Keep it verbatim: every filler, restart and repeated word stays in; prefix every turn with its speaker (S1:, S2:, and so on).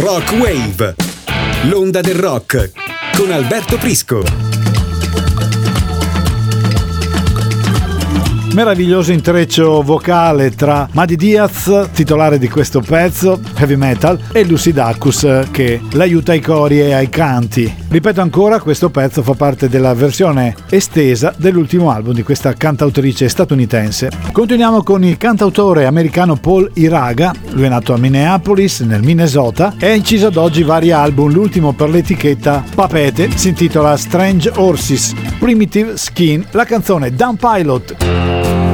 S1: Rock Wave, l'onda del rock con Alberto Prisco.
S2: Meraviglioso intreccio vocale tra Muddy Diaz, titolare di questo pezzo, heavy metal, e Lucy Dacus che l'aiuta ai cori e ai canti. Ripeto ancora, questo pezzo fa parte della versione estesa dell'ultimo album di questa cantautrice statunitense. Continuiamo con il cantautore americano Paul Iraga. Lui è nato a Minneapolis, nel Minnesota, e ha inciso ad oggi vari album. L'ultimo per l'etichetta Papete si intitola Strange Horses, Primitive Skin, la canzone Down Pilot.